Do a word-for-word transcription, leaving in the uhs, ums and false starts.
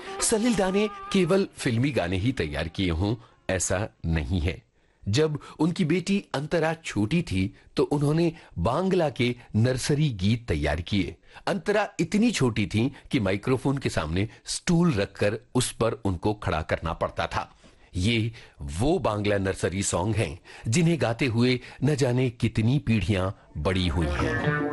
सलील दा ने केवल फिल्मी गाने ही तैयार किए हों ऐसा नहीं है। जब उनकी बेटी अंतरा छोटी थी तो उन्होंने बांग्ला के नर्सरी गीत तैयार किए। अंतरा इतनी छोटी थी कि माइक्रोफोन के सामने स्टूल रखकर उस पर उनको खड़ा करना पड़ता था। ये वो बांग्ला नर्सरी सॉन्ग हैं जिन्हें गाते हुए न जाने कितनी पीढ़ियां बड़ी हुई हैं।